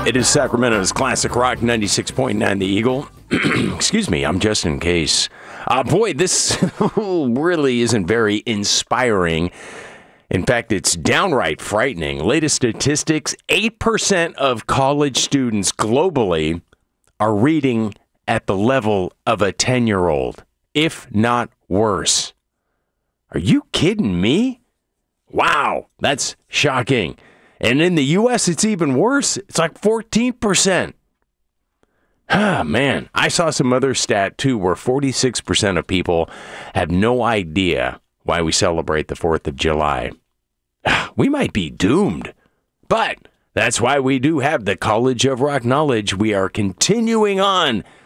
It is Sacramento's Classic Rock 96.9 The Eagle. Excuse me, I'm Justin Case. Boy, this really isn't very inspiring. In fact, it's downright frightening. Latest statistics, 8% of college students globally are reading at the level of a 10-year-old, if not worse. Are you kidding me? Wow, that's shocking. And in the U.S., it's even worse. It's like 14%. Ah, man. I saw some other stat, too, where 46% of people have no idea why we celebrate the 4th of July. We might be doomed. But that's why we do have the College of Rock Knowledge. We are continuing on